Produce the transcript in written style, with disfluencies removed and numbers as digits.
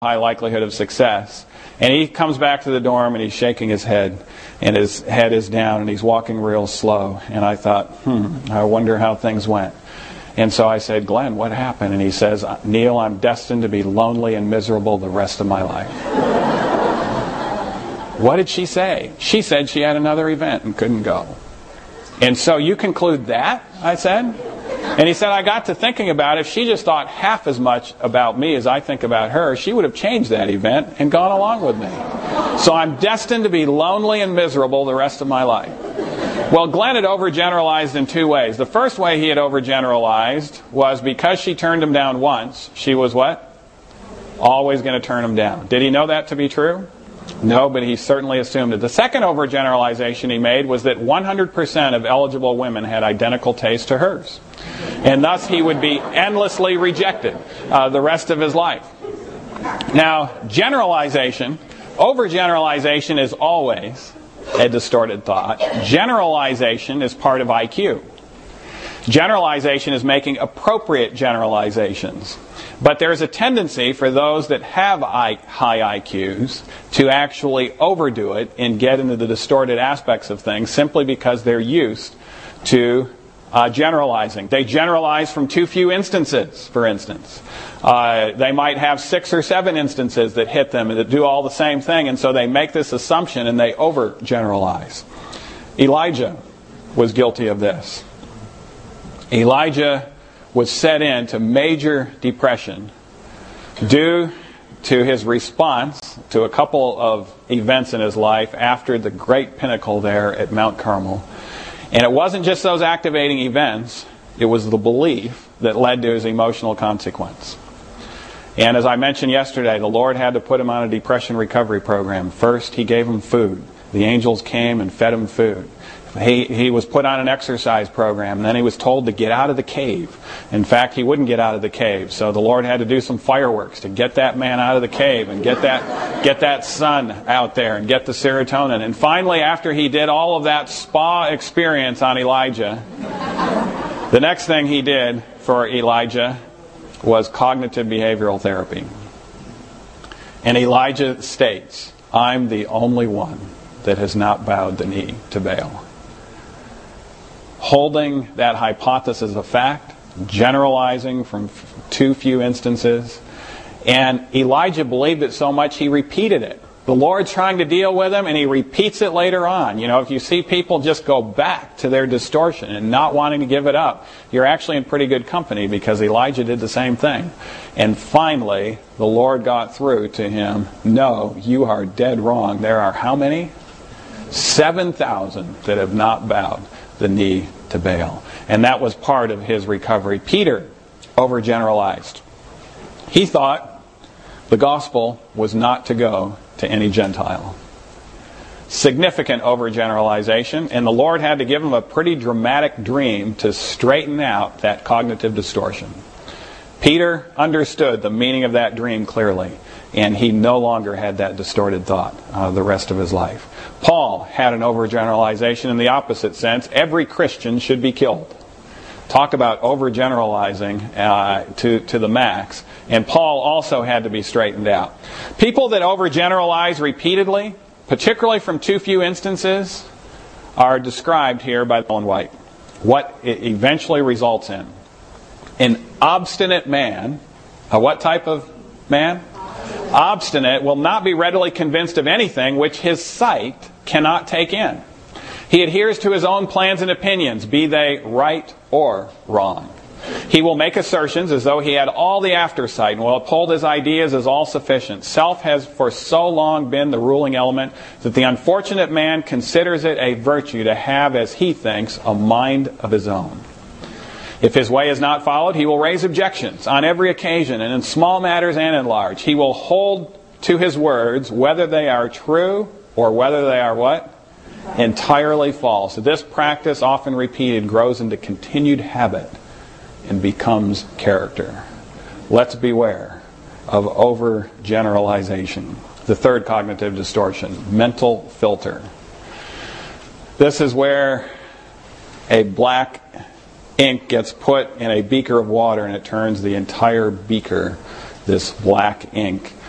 high likelihood of success. And he comes back to the dorm and he's shaking his head, and his head is down and he's walking real slow. And I thought, I wonder how things went. And so I said, Glenn, what happened? And he says, Neil, I'm destined to be lonely and miserable the rest of my life. What did she say? She said she had another event and couldn't go. And so you conclude that? I said. And he said, I got to thinking about it. If she just thought half as much about me as I think about her, she would have changed that event and gone along with me. So I'm destined to be lonely and miserable the rest of my life. Well, Glenn had overgeneralized in two ways. The first way he had overgeneralized was because she turned him down once, she was what? Always going to turn him down. Did he know that to be true? No, but he certainly assumed it. The second overgeneralization he made was that 100% of eligible women had identical taste to hers. And thus he would be endlessly rejected the rest of his life. Now, generalization, overgeneralization is always a distorted thought. Generalization is part of IQ. Generalization is making appropriate generalizations. But there's a tendency for those that have high IQs to actually overdo it and get into the distorted aspects of things simply because they're used to generalizing. They generalize from too few instances, for instance. They might have 6 or 7 instances that hit them and that do all the same thing, and so they make this assumption and they overgeneralize. Elijah was guilty of this. Elijah was set into major depression due to his response to a couple of events in his life after the great pinnacle there at Mount Carmel. And it wasn't just those activating events, it was the belief that led to his emotional consequence. And as I mentioned yesterday, the Lord had to put him on a depression recovery program. First, he gave him food. The angels came and fed him food. He was put on an exercise program, and then he was told to get out of the cave. In fact, he wouldn't get out of the cave, so the Lord had to do some fireworks to get that man out of the cave and get that sun out there and get the serotonin. And finally, after he did all of that spa experience on Elijah, the next thing he did for Elijah was cognitive behavioral therapy. And Elijah states, I'm the only one that has not bowed the knee to Baal. Holding that hypothesis of fact, generalizing from too few instances, and Elijah believed it so much he repeated it. The Lord's trying to deal with him and he repeats it later on. You know, if you see people just go back to their distortion and not wanting to give it up, you're actually in pretty good company because Elijah did the same thing. And finally, the Lord got through to him, no, you are dead wrong. There are how many? 7,000 that have not bowed the knee to Baal. And that was part of his recovery. Peter overgeneralized. He thought the gospel was not to go to any Gentile. Significant overgeneralization, and the Lord had to give him a pretty dramatic dream to straighten out that cognitive distortion. Peter understood the meaning of that dream clearly, and he no longer had that distorted thought the rest of his life. Paul had an overgeneralization in the opposite sense. Every Christian should be killed. Talk about overgeneralizing to the max. And Paul also had to be straightened out. People that overgeneralize repeatedly, particularly from too few instances, are described here by Ellen White. What it eventually results in. An obstinate man, what type of man? Obstinate will not be readily convinced of anything which his sight cannot take in. He adheres to his own plans and opinions, be they right or wrong. He will make assertions as though he had all the aftersight and will uphold his ideas as all sufficient. Self has for so long been the ruling element that the unfortunate man considers it a virtue to have, as he thinks, a mind of his own. If his way is not followed, he will raise objections on every occasion, and in small matters and in large. He will hold to his words, whether they are true or whether they are what? Entirely false. This practice, often repeated, grows into continued habit and becomes character. Let's beware of overgeneralization. The third cognitive distortion, mental filter. This is where a black ink gets put in a beaker of water and it turns the entire beaker this black ink.